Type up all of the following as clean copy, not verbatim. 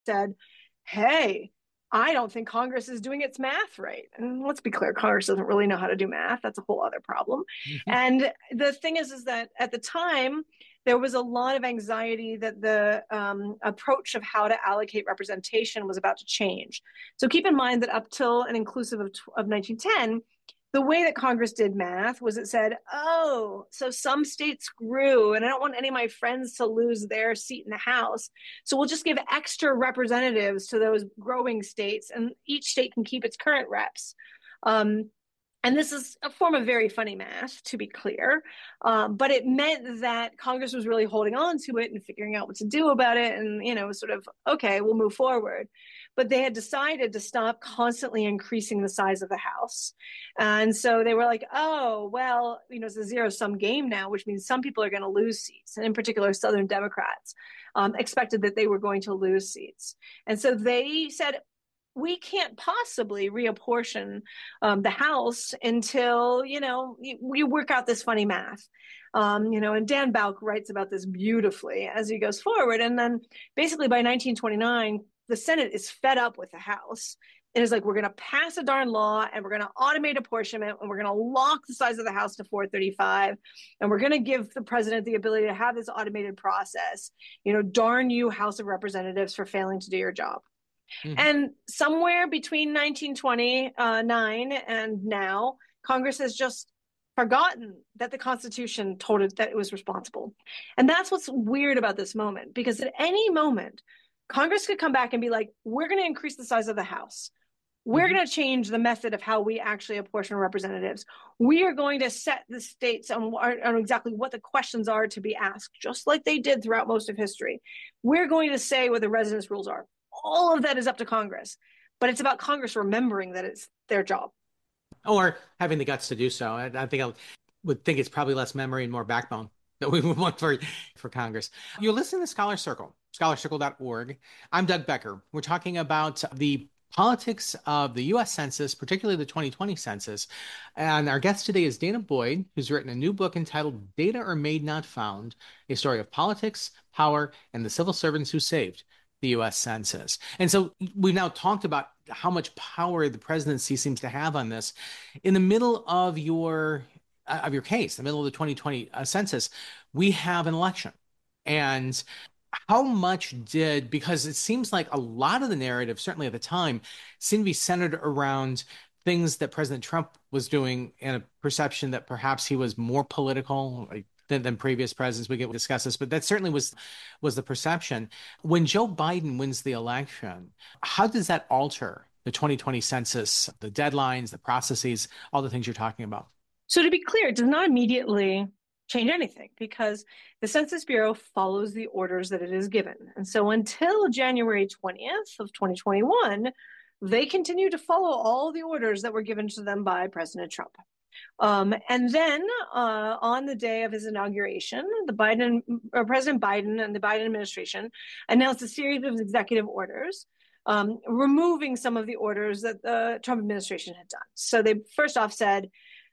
said, hey, I don't think Congress is doing its math right. And let's be clear, Congress doesn't really know how to do math. That's a whole other problem. And the thing is that at the time, there was a lot of anxiety that the approach of how to allocate representation was about to change. So keep in mind that up till and inclusive of 1910, the way that Congress did math was it said, oh, so some states grew, and I don't want any of my friends to lose their seat in the House. So we'll just give extra representatives to those growing states, and each state can keep its current reps. And this is a form of very funny math, to be clear. But it meant that Congress was really holding on to it and figuring out what to do about it. And, sort of, okay, we'll move forward. But they had decided to stop constantly increasing the size of the House. And so they were like, oh, well, it's a zero-sum game now, which means some people are going to lose seats. And in particular, Southern Democrats expected that they were going to lose seats. And so they said, we can't possibly reapportion the House until, we work out this funny math. And Dan Bouck writes about this beautifully as he goes forward. And then basically by 1929, the Senate is fed up with the House. It is like, we're going to pass a darn law and we're going to automate apportionment and we're going to lock the size of the House to 435. And we're going to give the president the ability to have this automated process. Darn you, House of Representatives, for failing to do your job. Mm-hmm. And somewhere between 1929 and now, Congress has just forgotten that the Constitution told it that it was responsible. And that's what's weird about this moment, because at any moment, Congress could come back and be like, we're going to increase the size of the House. We're going to change the method of how we actually apportion representatives. We are going to set the states on exactly what the questions are to be asked, just like they did throughout most of history. We're going to say what the residence rules are. All of that is up to Congress, but it's about Congress remembering that it's their job. Or having the guts to do so. I think I would think it's probably less memory and more backbone that we would want for Congress. You're listening to Scholar Circle, scholarcircle.org. I'm Doug Becker. We're talking about the politics of the U.S. Census, particularly the 2020 census. And our guest today is Danah Boyd, who's written a new book entitled Data or Made Not Found, a story of politics, power, and the civil servants who saved the U.S. Census. And so we've now talked about how much power the presidency seems to have on this. In the middle of your case, the middle of the 2020 census, we have an election. And how much because it seems like a lot of the narrative, certainly at the time, seemed to be centered around things that President Trump was doing and a perception that perhaps he was more political, than previous presidents. We can discuss this, but that certainly was the perception. When Joe Biden wins the election, how does that alter the 2020 census, the deadlines, the processes, all the things you're talking about? So to be clear, it does not immediately change anything because the Census Bureau follows the orders that it is given. And so until January 20th of 2021, they continue to follow all the orders that were given to them by President Trump. And then on the day of his inauguration, President Biden and the Biden administration announced a series of executive orders, removing some of the orders that the Trump administration had done. So they first off said,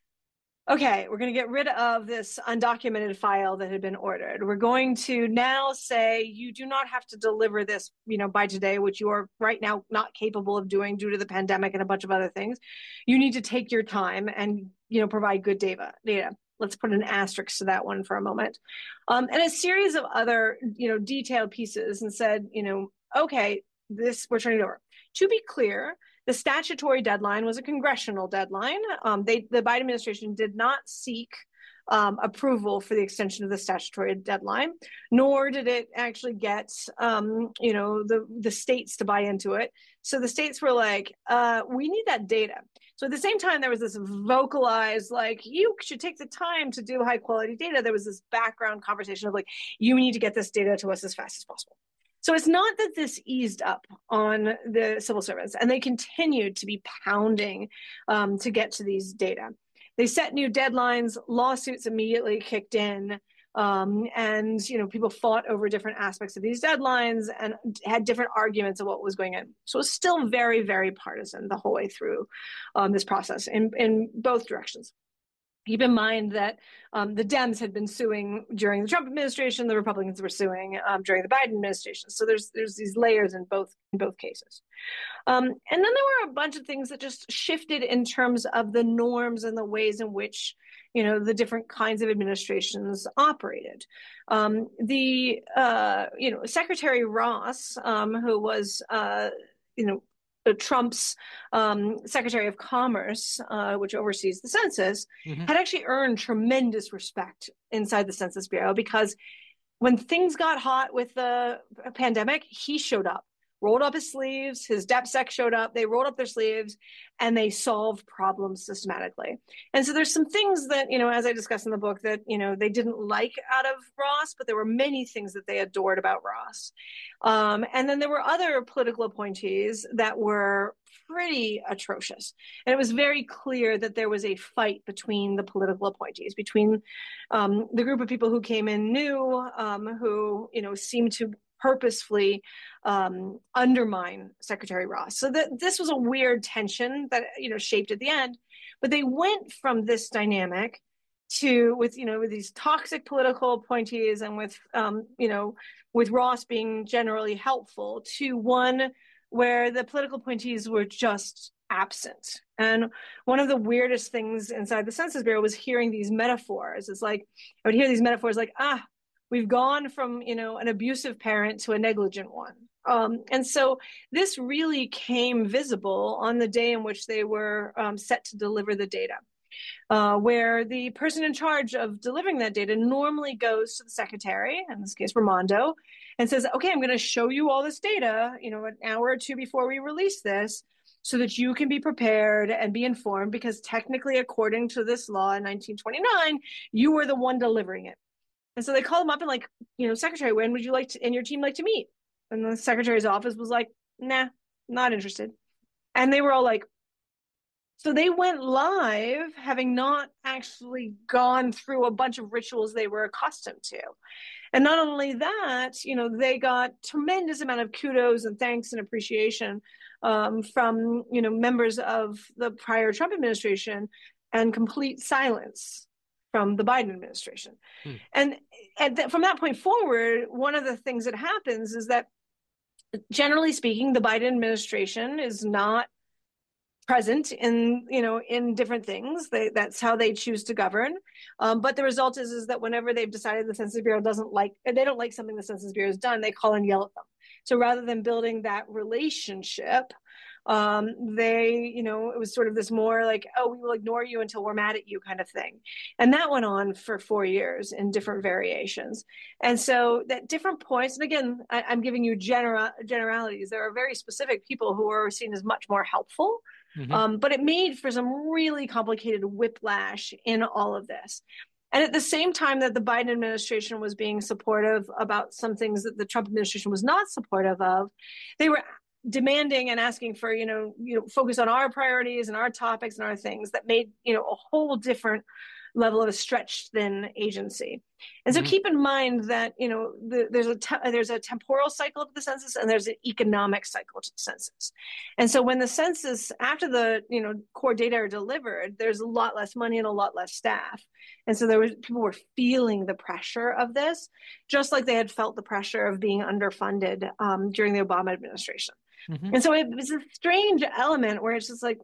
okay, we're going to get rid of this undocumented file that had been ordered. We're going to now say you do not have to deliver this, by today, which you are right now not capable of doing due to the pandemic and a bunch of other things. You need to take your time and, provide good data. Let's put an asterisk to that one for a moment. And a series of other, detailed pieces and said, okay, we're turning it over. To be clear, the statutory deadline was a congressional deadline. The Biden administration did not seek approval for the extension of the statutory deadline, nor did it actually get, the states to buy into it. So the states were like, we need that data. So at the same time, there was this vocalized, like, you should take the time to do high quality data. There was this background conversation of like, you need to get this data to us as fast as possible. So it's not that this eased up on the civil servants, and they continued to be pounding to get to these data. They set new deadlines, lawsuits immediately kicked in, and people fought over different aspects of these deadlines and had different arguments of what was going on. So it's still very, very partisan the whole way through this process in both directions. Keep in mind that the Dems had been suing during the Trump administration. The Republicans were suing during the Biden administration. So there's these layers in both cases. And then there were a bunch of things that just shifted in terms of the norms and the ways in which, the different kinds of administrations operated. Secretary Ross, who was, Trump's Secretary of Commerce, which oversees the census, had actually earned tremendous respect inside the Census Bureau, because when things got hot with the pandemic, he showed up, rolled up his sleeves. His DepSec showed up. They rolled up their sleeves and they solved problems systematically. And so there's some things that, as I discussed in the book, that, they didn't like out of Ross, but there were many things that they adored about Ross. And then there were other political appointees that were pretty atrocious. And it was very clear that there was a fight between the political appointees, between the group of people who came in new, who, seemed to purposefully undermine Secretary Ross. So this was a weird tension that, shaped at the end. But they went from this dynamic to with these toxic political appointees and with Ross being generally helpful, to one where the political appointees were just absent. And one of the weirdest things inside the Census Bureau was hearing these metaphors. It's like, I would hear these metaphors like, we've gone from, an abusive parent to a negligent one. And so this really came visible on the day in which they were set to deliver the data, where the person in charge of delivering that data normally goes to the secretary, in this case, Raimondo, and says, okay, I'm going to show you all this data, an hour or two before we release this, so that you can be prepared and be informed, because technically, according to this law in 1929, you were the one delivering it. And so they called him up and Secretary, when would you like to, and your team like to meet? And the secretary's office was like, nah, not interested. And they were all like, so they went live, having not actually gone through a bunch of rituals they were accustomed to. And not only that, they got tremendous amount of kudos and thanks and appreciation from, members of the prior Trump administration, and complete silence from the Biden administration. And from that point forward, one of the things that happens is that, generally speaking, the Biden administration is not present in different things. That's how they choose to govern. But the result is that whenever they've decided the Census Bureau don't like something the Census Bureau has done, they call and yell at them. So rather than building that relationship, it was sort of this more like, oh, we will ignore you until we're mad at you kind of thing. And that went on for 4 years in different variations. And so at different points, and again, I'm giving you generalities, there are very specific people who are seen as much more helpful. But it made for some really complicated whiplash in all of this. And at the same time that the Biden administration was being supportive about some things that the Trump administration was not supportive of, they were demanding and asking for, focus on our priorities and our topics and our things that made, a whole different level of a stretched thin agency. And so keep in mind that, there's a temporal cycle to the census and there's an economic cycle to the census. And so when the census, after the, core data are delivered, there's a lot less money and a lot less staff. And so people were feeling the pressure of this, just like they had felt the pressure of being underfunded during the Obama administration. And so it was a strange element where it's just like,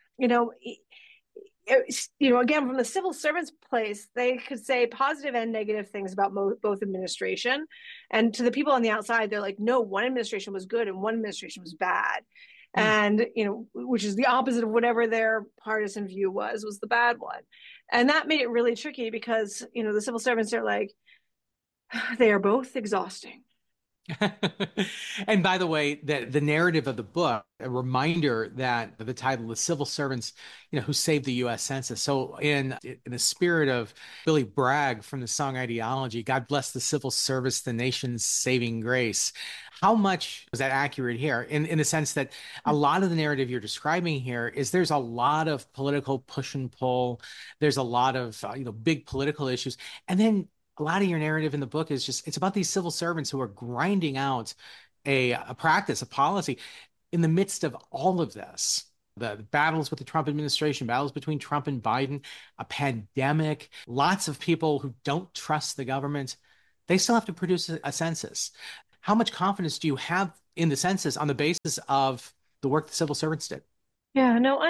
again, from the civil servants' place, they could say positive and negative things about both administration. And to the people on the outside, they're like, no, one administration was good and one administration was bad. And, which is the opposite of whatever their partisan view was the bad one. And that made it really tricky because, the civil servants are like, they are both exhausting. And by the way, the narrative of the book, a reminder that the title, "The Civil Servants, who Saved the U.S. Census." So in the spirit of Billy Bragg from the song Ideology, God bless the civil service, the nation's saving grace. How much is that accurate here? In the sense that a lot of the narrative you're describing here is there's a lot of political push and pull. There's a lot of, big political issues. And then a lot of your narrative in the book is it's about these civil servants who are grinding out a practice, a policy in the midst of all of this. the battles with the Trump administration, battles between Trump and Biden, a pandemic, lots of people who don't trust the government, they still have to produce a census. How much confidence do you have in the census on the basis of the work the civil servants did? Yeah, no,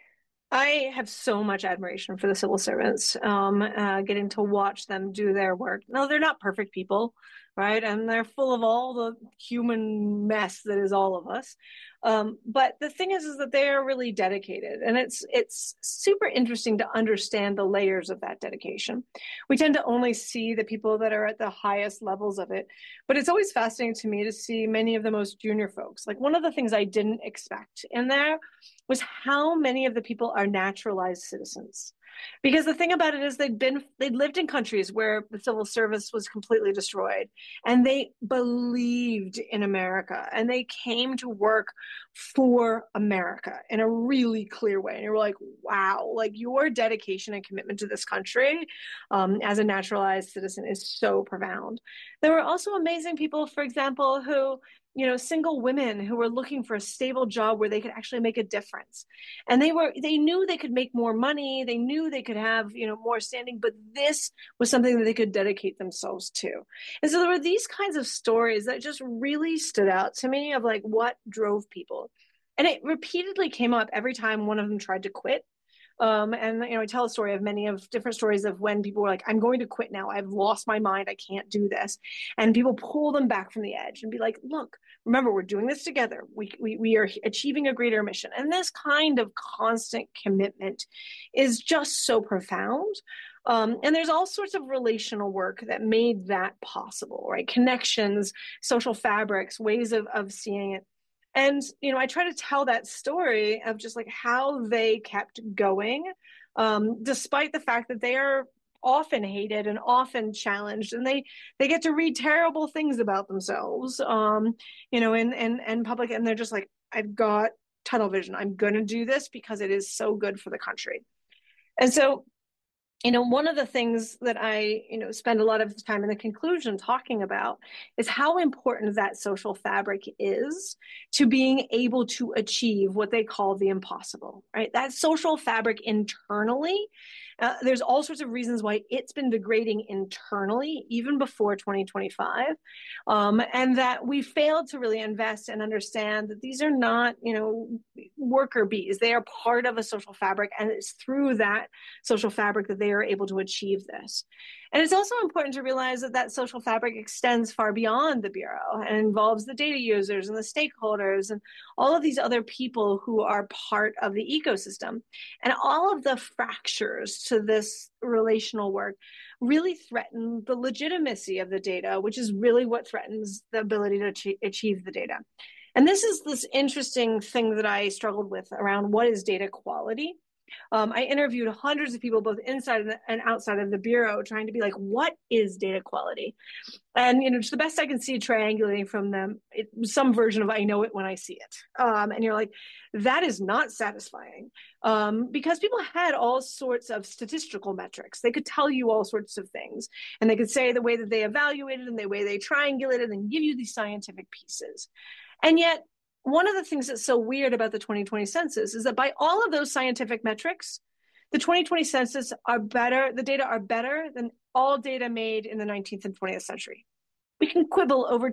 I have so much admiration for the civil servants, getting to watch them do their work. No, they're not perfect people, right? And they're full of all the human mess that is all of us. But the thing is that they are really dedicated, and it's super interesting to understand the layers of that dedication. We tend to only see the people that are at the highest levels of it, but it's always fascinating to me to see many of the most junior folks. Like one of the things I didn't expect in there was how many of the people are naturalized citizens. Because the thing about it is they'd lived in countries where the civil service was completely destroyed, and they believed in America, and they came to work for America in a really clear way. And you're like, wow, like your dedication and commitment to this country, as a naturalized citizen is so profound. There were also amazing people, for example, who, single women who were looking for a stable job where they could actually make a difference. And they knew they could make more money. They knew they could have, more standing, but this was something that they could dedicate themselves to. And so there were these kinds of stories that just really stood out to me of like what drove people. And it repeatedly came up every time one of them tried to quit. And I tell a story of many of different stories of when people were like, I'm going to quit now. I've lost my mind. I can't do this. And people pull them back from the edge and be like, look, remember, we're doing this together. We are achieving a greater mission. And this kind of constant commitment is just so profound. And there's all sorts of relational work that made that possible, right? Connections, social fabrics, ways of seeing it. And, I try to tell that story of just like how they kept going, despite the fact that they are often hated and often challenged, and they get to read terrible things about themselves, in public, and they're just like, I've got tunnel vision. I'm going to do this because it is so good for the country. And so, one of the things that I, spend a lot of time in the conclusion talking about is how important that social fabric is to being able to achieve what they call the impossible, right? That social fabric internally, there's all sorts of reasons why it's been degrading internally, even before 2025. And that we failed to really invest and understand that these are not, worker bees. They are part of a social fabric, and it's through that social fabric that they are able to achieve this. And it's also important to realize that that social fabric extends far beyond the Bureau and involves the data users and the stakeholders and all of these other people who are part of the ecosystem. And all of the fractures to this relational work really threaten the legitimacy of the data, which is really what threatens the ability to achieve the data. And this is this interesting thing that I struggled with around what is data quality. I interviewed hundreds of people, both inside and outside of the Bureau, trying to be like, what is data quality? And, just the best I can see triangulating from them, it was some version of I know it when I see it. And you're like, that is not satisfying, because people had all sorts of statistical metrics. They could tell you all sorts of things, and they could say the way that they evaluated and the way they triangulated and give you these scientific pieces. And yet, one of the things that's so weird about the 2020 census is that by all of those scientific metrics, the 2020 census are better, the data are better than all data made in the 19th and 20th century. We can quibble over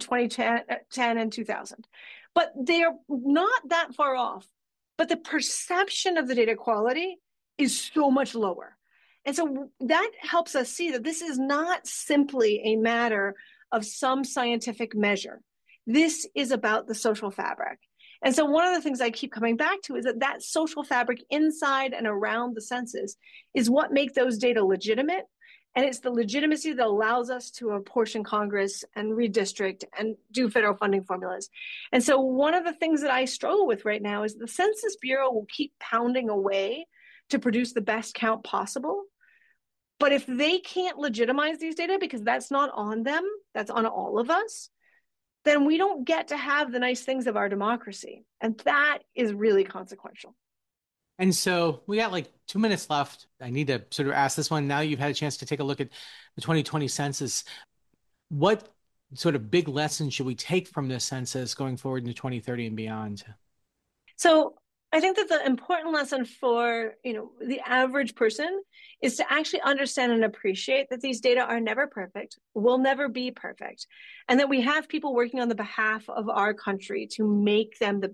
2010 and 2000, but they are not that far off. But the perception of the data quality is so much lower. And so that helps us see that this is not simply a matter of some scientific measure. This is about the social fabric. And so one of the things I keep coming back to is that social fabric inside and around the census is what makes those data legitimate. And it's the legitimacy that allows us to apportion Congress and redistrict and do federal funding formulas. And so one of the things that I struggle with right now is the Census Bureau will keep pounding away to produce the best count possible. But if they can't legitimize these data, because that's not on them, that's on all of us, then we don't get to have the nice things of our democracy. And that is really consequential. And so we got like 2 minutes left. I need to sort of ask this one. Now you've had a chance to take a look at the 2020 census. What sort of big lessons should we take from this census going forward into 2030 and beyond? So I think that the important lesson for, the average person is to actually understand and appreciate that these data are never perfect, will never be perfect, and that we have people working on the behalf of our country to make them the